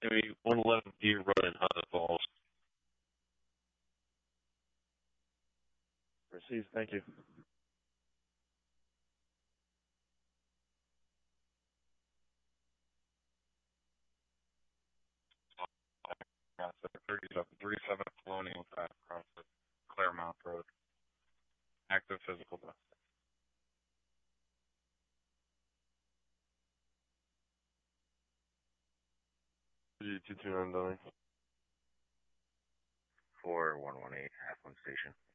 Maybe 111 Deer Run in Hunter Falls. Received. Thank you. That's 3737 Colonial Path across the Claremont Road. Active physical test. G229 Dunning. 4118 Halfland Station.